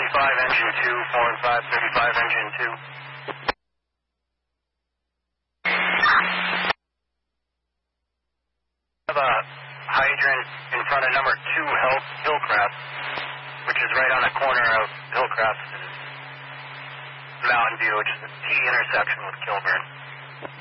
35 engine 2, 4 and 5, 35 engine 2. I have a hydrant in front of number 2 Hillcrest, which is right on the corner of Hillcrest and Mountain View, which is the T intersection with Kilburn.